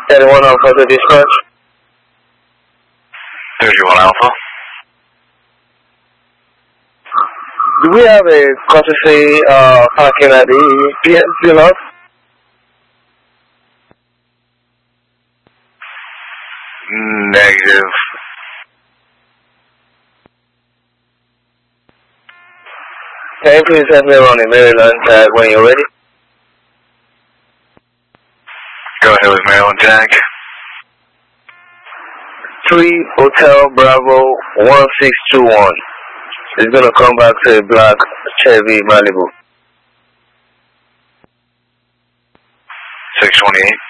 31 Alpha to dispatch. 31 Alpha. Do we have a courtesy parking at the PNC lot? Negative. Can you please send me around the Maryland tag when you're ready? Go ahead with Maryland tag. 3 Hotel Bravo 1621. It's gonna come back to a black Chevy Malibu. 628.